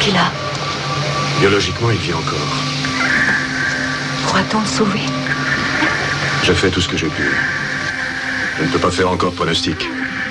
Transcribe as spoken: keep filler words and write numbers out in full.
qu'il a? Biologiquement, il vit encore. Pourra-t-on le sauver? J'ai fait tout ce que j'ai pu. Je ne peux pas faire encore de pronostic.